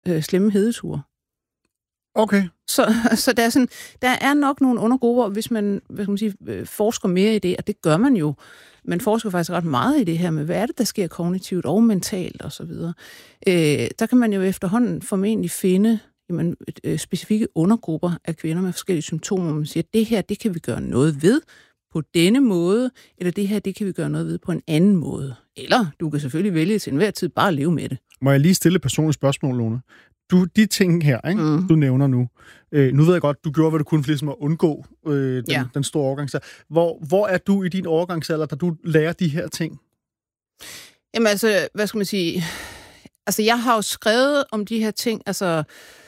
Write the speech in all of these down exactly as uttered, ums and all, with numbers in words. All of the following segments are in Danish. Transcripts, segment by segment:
øh, slemme hedeture. Okay. Så, så der, er sådan, der er nok nogle undergrupper, hvis man, hvad skal man sige, forsker mere i det, og det gør man jo. Man forsker faktisk ret meget i det her med, hvad er det, der sker kognitivt og mentalt osv. Øh, der kan man jo efterhånden formentlig finde jamen, øh, specifikke undergrupper af kvinder med forskellige symptomer. Man siger, at det her, det kan vi gøre noget ved på denne måde, eller det her, det kan vi gøre noget ved på en anden måde. Eller du kan selvfølgelig vælge til enhver tid bare at leve med det. Må jeg lige stille et personligt spørgsmål, Lone? Du, de ting her, ikke, mm. du nævner nu, øh, nu ved jeg godt, du gjorde, hvad du kunne for ligesom at undgå øh, den, ja. den store overgangsalder. Hvor, hvor er du i din overgangsalder, da du lærer de her ting? Jamen altså, hvad skal man sige? Altså, jeg har jo skrevet om de her ting, altså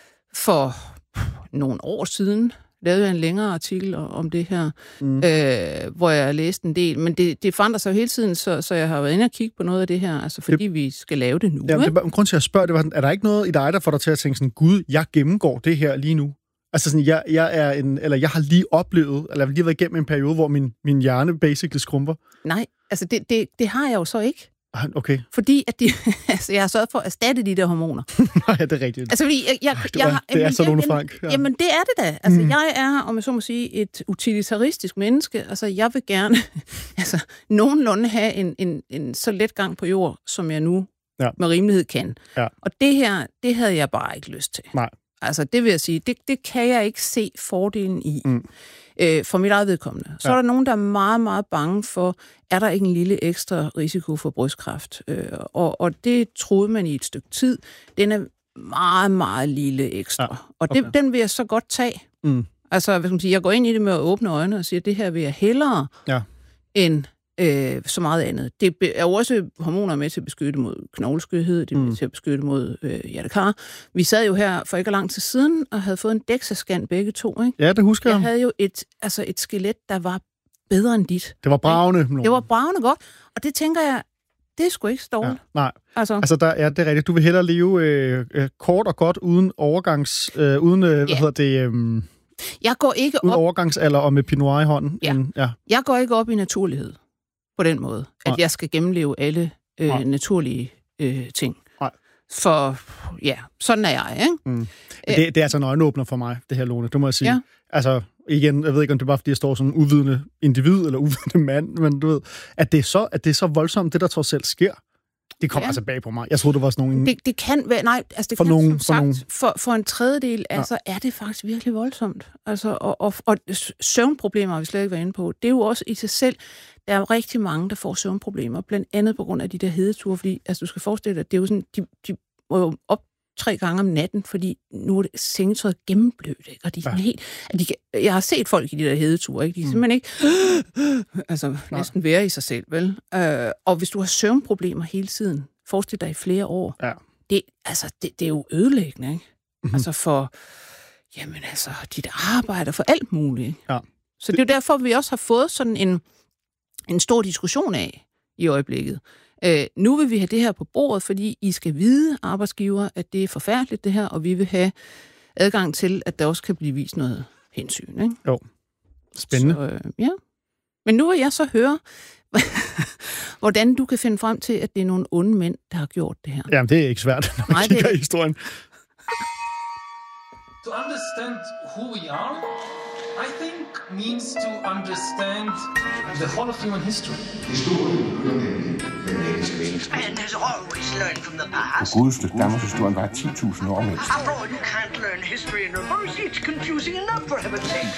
for nogle år siden, lavede jeg en længere artikel om det her, mm. øh, hvor jeg læste en del. Men det, det forandrer sig jo hele tiden, så, så jeg har været inde og kigge på noget af det her, altså fordi det, vi skal lave det nu. Ja, det er, grund til at spørge, det var, er der ikke noget i dig, der får dig til at tænke sådan, gud, jeg gennemgår det her lige nu? Altså sådan, jeg, jeg er en, eller jeg har lige oplevet, eller lige været igennem en periode, hvor min, min hjerne basically skrumper. Nej, altså det, det, det har jeg jo så ikke. Okay. Fordi at de, altså, jeg har sørget for at erstatte de der hormoner. Nej, det er rigtigt. Altså, fordi jeg... jeg, det, var, jeg det er jamen, så Lone jeg, Frank. Ja. Jamen, det er det da. Altså, mm. jeg er, om jeg så må sige, et utilitaristisk menneske. Altså, jeg vil gerne altså, nogenlunde have en, en, en så let gang på jord, som jeg nu ja. med rimelighed kan. Ja. Og det her, det havde jeg bare ikke lyst til. Nej. Altså, det vil jeg sige, det, det kan jeg ikke se fordelen i. Mm. Øh, for mit eget vedkommende. Så ja. er der nogen, der er meget, meget bange for, er der ikke en lille ekstra risiko for brystkræft? Øh, og, og det troede man i et stykke tid. Den er meget, meget lille ekstra. Ja. Og det, okay. den vil jeg så godt tage. Mm. Altså, hvad skal man sige, jeg går ind i det med at åbne øjnene og siger, at det her vil jeg hellere ja. end øh, så meget andet. Det er jo også hormoner med til at beskytte mod knogleskørhed, det er med mm. til at beskytte mod øh, hjertekar. Vi sad jo her for ikke lang tid siden og havde fået en DEXA-scan begge to, ikke? Ja, det husker jeg. Jeg havde jo et, altså et skelet, der var bedre end dit. Det var bravende. Det var bravende godt, og det tænker jeg, det er sgu ikke dårligt. Ja, nej, altså, altså der, ja, det er rigtigt. Du vil hellere leve øh, øh, kort og godt uden overgangs... Øh, uden, øh, hvad ja. hedder det... Øh, jeg går ikke uden op... overgangsalder og med Pinot Noir i hånden. Ja. En, ja. Jeg går ikke op i naturlighed. På den måde, at Nej. jeg skal gennemleve alle øh, naturlige øh, ting. Nej. For, ja, sådan er jeg, ikke? Mm. Det, det er altså en øjenåbner for mig, det her, Lone, det må jeg sige. Ja. Altså, igen, jeg ved ikke, om det er bare, fordi jeg står som en uvidende individ, eller uvidende mand, men du ved, at det er så, at det er så voldsomt, det der trods selv sker. Det kommer ja. altså bag på mig. Jeg troede, det var sådan nogle... Det, det kan være... Nej, altså det for kan nogen, som for sagt... nogen. For, for en tredjedel, ja. altså, er det faktisk virkelig voldsomt. Altså, og, og, og søvnproblemer, har vi slet ikke været inde på. Det er jo også i sig selv... Der er jo rigtig mange, der får søvnproblemer, blandt andet på grund af de der hedeture, fordi altså, du skal forestille dig, at det er jo sådan... De, de må jo op tre gange om natten, fordi nu er det sengetøjet gennemblødt, ikke? Og de er sådan ja. helt... De kan, jeg har set folk i de der hedeture, ikke? De er simpelthen ikke... altså, næsten være i sig selv, vel? Øh, og hvis du har søvnproblemer hele tiden, forestil dig i flere år. Ja. Det, altså, det, det er jo ødelæggende, ikke? Mm-hmm. Altså for, jamen altså, dit arbejde og for alt muligt. Ja. Så det er jo derfor, vi også har fået sådan en, en stor diskussion af i øjeblikket. Øh, nu vil vi have det her på bordet, fordi I skal vide, arbejdsgiver, at det er forfærdeligt det her, og vi vil have adgang til, at der også kan blive vist noget hensyn, ikke? Jo. Spændende. Så, øh, ja. Men nu vil jeg så høre, hvordan du kan finde frem til, at det er nogle onde mænd, der har gjort det her. Jamen, det er ikke svært, når man Nej, kigger det... i historien. To understand who we are, I think means to understand the whole of human history. Man has always learned from the past. På godeste Danmarks historien var ti tusind år mindst. After all, you can't learn history in reverse. It's confusing enough, for heaven's sake.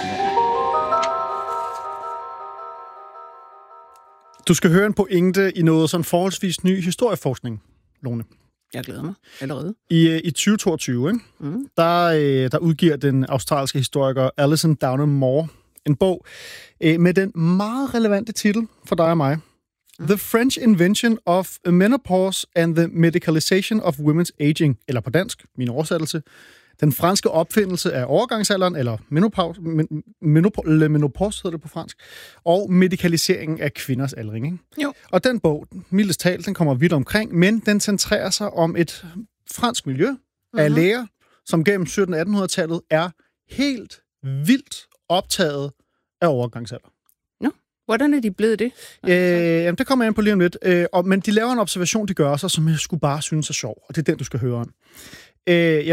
Du skal høre en pointe i noget sådan forholdsvis ny historieforskning, Lone. Jeg glæder mig allerede. I, i tyve toogtyve, ikke? Mm. Der, der udgiver den australske historiker Alison Downham Moore en bog med den meget relevante titel for dig og mig. Mm. The French Invention of Menopause and the Medicalization of Women's Aging, eller på dansk, min oversættelse. Den franske opfindelse af overgangsalderen, eller menopause, menopause, menopause hedder det på fransk, og medikaliseringen af kvinders aldring. Ikke? Jo. Og den bog, mildest talt, den kommer vidt omkring, men den centrerer sig om et fransk miljø mm-hmm. af læger, som gennem sytten attenhundredetallet er helt vildt optaget af overgangsalder. Nå, hvordan er de blevet det? Øh, jamen, det kommer jeg ind på lige om lidt. Øh, og, men de laver en observation, de gør sig, som jeg skulle bare synes er sjov, og det er den, du skal høre om. Øh, jeg